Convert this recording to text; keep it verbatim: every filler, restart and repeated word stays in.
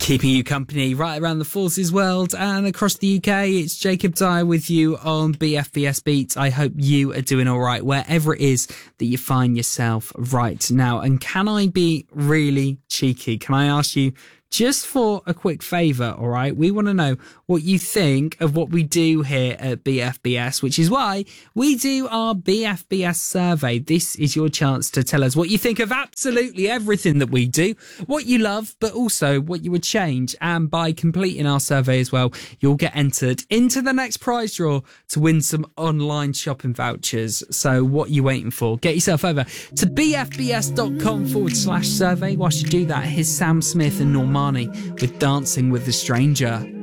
Keeping you company right around the Forces world and across the U K, it's Jacob Dyer with you on B F B S Beats. I hope you are doing all right wherever it is that you find yourself right now. And can I be really cheeky? Can I ask you just for a quick favour, all right? We want to know what you think of what we do here at B F B S, which is why we do our B F B S survey. This is your chance to tell us what you think of absolutely everything that we do, what you love, but also what you would change. And by completing our survey as well, you'll get entered into the next prize draw to win some online shopping vouchers. So what are you waiting for? Get yourself over to bfbs.com forward slash survey. Whilst you do that, here's Sam Smith and Normani with Dancing with the Stranger.